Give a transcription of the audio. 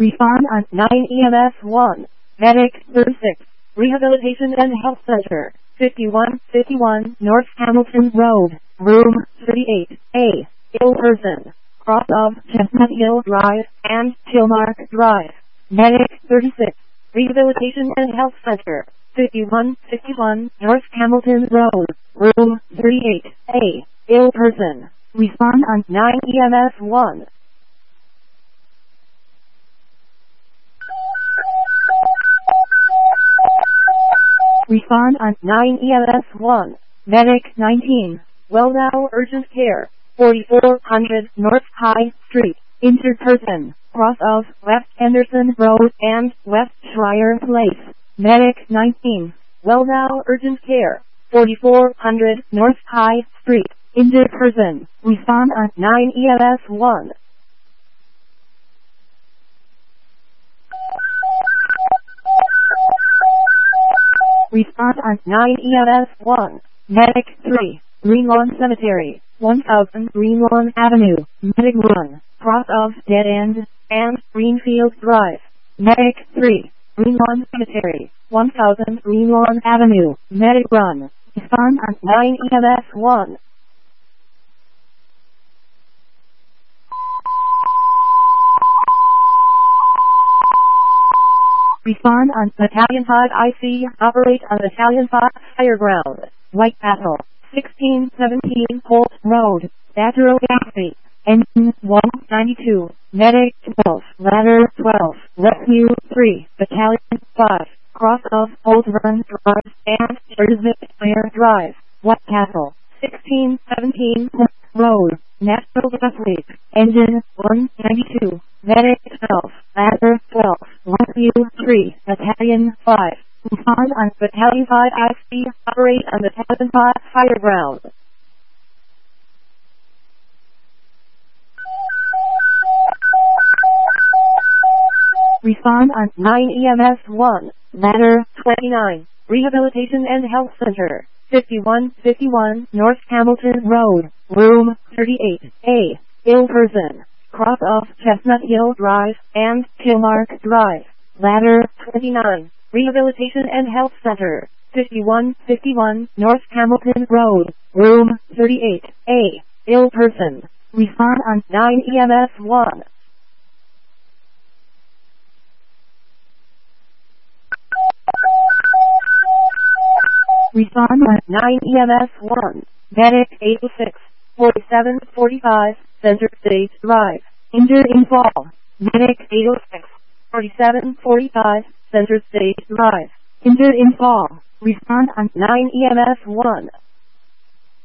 Respond on 9 EMS 1. Medic 36. Rehabilitation and Health Center. 5151 North Hamilton Road. Room 38A. Ill person. Cross of Chestnut Hill Drive and Hillmark Drive. Medic 36. Rehabilitation and Health Center. 5151 North Hamilton Road. Room 38A. Ill person. Respond on 9 EMS 1. Respond on 9 EMS 1. Medic 19. Wellnow Urgent Care. 4400 North High Street. Injured person. Cross of West Henderson Road and West Schreier Place. Medic 19. Wellnow Urgent Care. 4400 North High Street. Injured person. Respond on 9 EMS 1. Respond on 9 EMS 1. Medic 3. Greenlawn Cemetery. 1000 Greenlawn Avenue. Medic 1. Cross of Dead End and Greenfield Drive. Medic 3. Greenlawn Cemetery. 1000 Greenlawn Avenue. Medic 1. Respond on 9 EMS 1. Respond on Battalion 5 IC. Operate on Battalion 5 Fire Ground. White Castle. 1617 Holt Road. Badger Galaxy. Engine 192. Medic 12. Ladder 12. Rescue 3. Battalion 5. Cross of Old Run Drive and Erzip Fire Drive. White Castle. 1617 Holt Road. National Sleep. Engine 192. Medic 12. Ladder 12. Rescue 3. Battalion 5. Respond on Battalion 5 IC. Operate on Battalion 5 Fire Ground. Respond on 9 EMS 1. Ladder 29. Rehabilitation and Health Center. 5151 North Hamilton Road. Room 38A. Ill person. Cross of Chestnut Hill Drive and Hillmark Drive. Ladder 29. Rehabilitation and Health Center. 5151 North Hamilton Road. Room 38A. Ill person. Respond on 9 EMS 1. Respond on 9 EMS 1. Medic 86. 4745 Center State Drive. Injured in fall. Medic 806. 4745 Center State Drive. Injured in fall. Respond on 9 EMS 1.